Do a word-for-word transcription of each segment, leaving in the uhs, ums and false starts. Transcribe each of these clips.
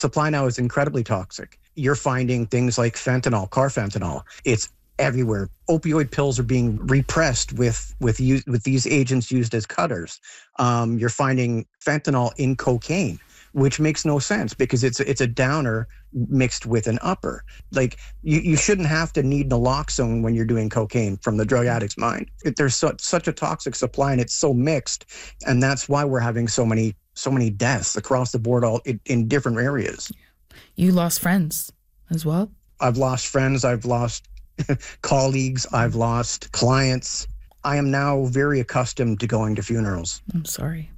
Supply now is incredibly toxic. You're finding things like fentanyl, carfentanil. It's everywhere. Opioid pills are being repressed with with use, with these agents used as cutters. Um, you're finding fentanyl in cocaine, which makes no sense because it's it's a downer mixed with an upper. Like you, you shouldn't have to need naloxone when you're doing cocaine from the drug addict's mind. It, there's so, such a toxic supply and it's so mixed, and that's why we're having so many so many deaths across the board, all in, in different areas. You lost friends as well? I've lost friends. I've lost colleagues. I've lost clients. I am now very accustomed to going to funerals. I'm sorry.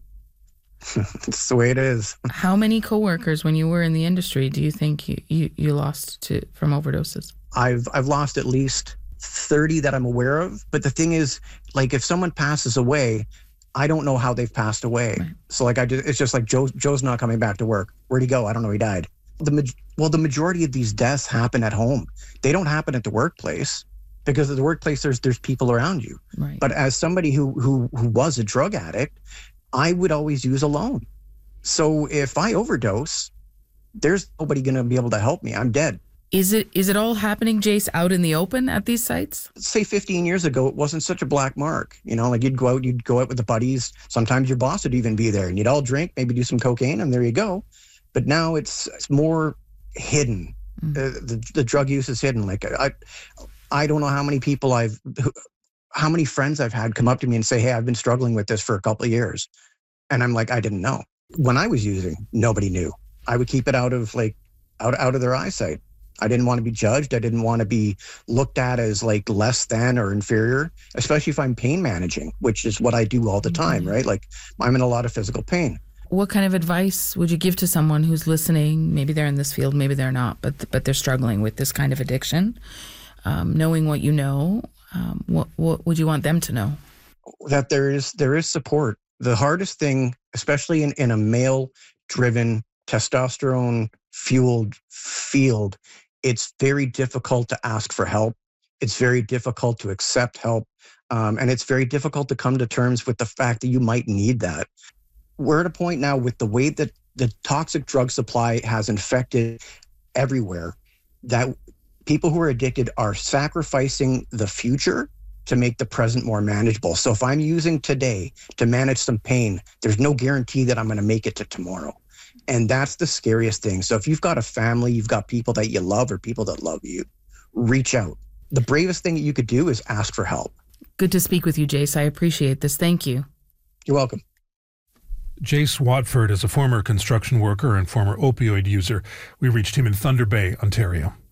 It's the way it is. How many coworkers, when you were in the industry, do you think you, you, you lost to from overdoses? I've I've lost at least thirty that I'm aware of. But the thing is, like, if someone passes away, I don't know how they've passed away. Right. So like, I just, it's just like Joe, Joe's not coming back to work. Where'd he go? I don't know. He died. The well, the majority of these deaths happen at home. They don't happen at the workplace because at the workplace there's there's people around you. Right. But as somebody who who who was a drug addict, I would always use alone. So if I overdose, there's nobody going to be able to help me. I'm dead. Is it is it all happening, Jace, out in the open at these sites? Say fifteen years ago, it wasn't such a black mark. You know, like you'd go out, you'd go out with the buddies. Sometimes your boss would even be there and you'd all drink, maybe do some cocaine, and there you go. But now it's, it's more hidden. Mm. Uh, the, the drug use is hidden. Like I, I don't know how many people I've, how many friends I've had come up to me and say, hey, I've been struggling with this for a couple of years. And I'm like, I didn't know. When I was using, nobody knew. I would keep it out of like, out, out of their eyesight. I didn't want to be judged. I didn't want to be looked at as like less than or inferior, especially if I'm pain managing, which is what I do all the time, right? Like I'm in a lot of physical pain. What kind of advice would you give to someone who's listening? Maybe they're in this field, maybe they're not, but but they're struggling with this kind of addiction. Um, knowing what you know, um, what what would you want them to know? That there is there is support. The hardest thing, especially in, in a male-driven, testosterone-fueled field, it's very difficult to ask for help. It's very difficult to accept help. Um, and it's very difficult to come to terms with the fact that you might need that. We're at a point now with the way that the toxic drug supply has infected everywhere that people who are addicted are sacrificing the future to make the present more manageable. So if I'm using today to manage some pain, there's no guarantee that I'm going to make it to tomorrow. And that's the scariest thing. So if you've got a family, you've got people that you love or people that love you, reach out. The bravest thing that you could do is ask for help. Good to speak with you, Jace. I appreciate this. Thank you. You're welcome. Jace Watford is a former construction worker and former opioid user. We reached him in Thunder Bay, Ontario.